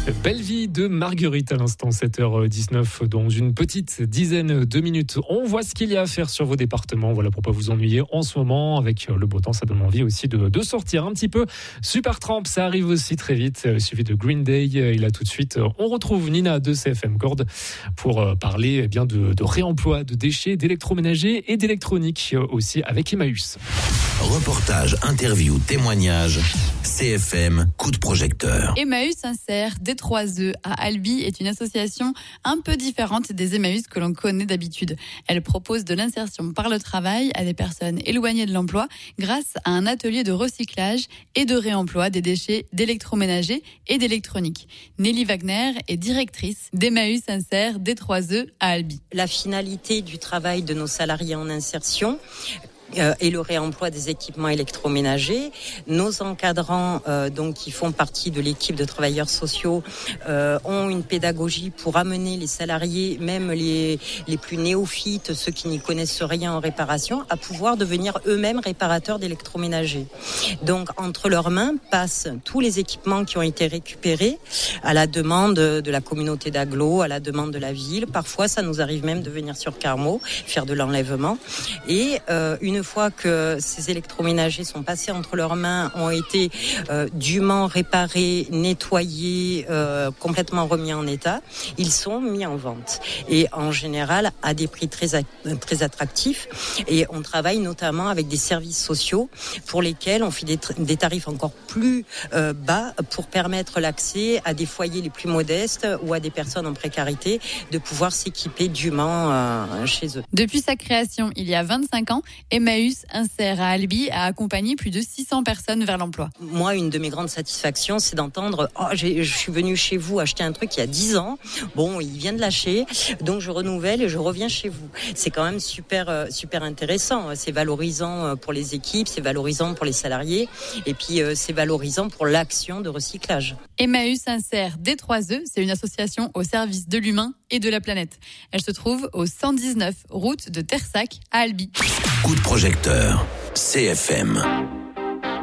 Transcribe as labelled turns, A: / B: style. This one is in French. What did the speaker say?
A: Belle vie de Marguerite à l'instant, 7h19. Dans une petite dizaine de minutes, on voit ce qu'il y a à faire sur vos départements. Voilà pour pas vous ennuyer en ce moment. Avec le beau temps, ça donne envie aussi de sortir un petit peu. Supertramp, ça arrive aussi très vite. Il suffit de Green Day. Et là, tout de suite, on retrouve Nina de CFM Cord pour parler de réemploi de déchets, d'électroménager et d'électronique aussi avec Emmaüs.
B: Reportage, interview, témoignage. CFM, coup de projecteur.
C: Emmaüs Insert D3E à Albi est une association un peu différente des Emmaüs que l'on connaît d'habitude. Elle propose de l'insertion par le travail à des personnes éloignées de l'emploi grâce à un atelier de recyclage et de réemploi des déchets d'électroménager et d'électronique. Nelly Wagner est directrice d'Emmaüs Insert D3E à Albi.
D: La finalité du travail de nos salariés en insertion et le réemploi des équipements électroménagers. Nos encadrants, donc qui font partie de l'équipe de travailleurs sociaux, ont une pédagogie pour amener les salariés, même les plus néophytes, ceux qui n'y connaissent rien en réparation, à pouvoir devenir eux-mêmes réparateurs d'électroménagers. Donc entre leurs mains passent tous les équipements qui ont été récupérés à la demande de la communauté d'agglo, à la demande de la ville. Parfois, ça nous arrive même de venir sur Carmaux, faire de l'enlèvement. Et une fois que ces électroménagers sont passés entre leurs mains, ont été dûment réparés, nettoyés, complètement remis en état, ils sont mis en vente. Et en général, à des prix très attractifs. Et on travaille notamment avec des services sociaux pour lesquels on fait des tarifs encore plus bas pour permettre l'accès à des foyers les plus modestes ou à des personnes en précarité de pouvoir s'équiper dûment chez eux.
C: Depuis sa création il y a 25 ans, Emmaüs Insert à Albi a accompagné plus de 600 personnes vers l'emploi.
D: Moi, une de mes grandes satisfactions, c'est d'entendre « Oh, je suis venu chez vous acheter un truc il y a 10 ans. Bon, il vient de lâcher, donc je renouvelle et je reviens chez vous. » C'est quand même super intéressant. C'est valorisant pour les équipes, c'est valorisant pour les salariés et puis c'est valorisant pour l'action de recyclage.
C: Emmaüs Insert D3E, c'est une association au service de l'humain et de la planète. Elle se trouve au 119 route de Tersac à Albi.
B: Coup de projecteur, CFM.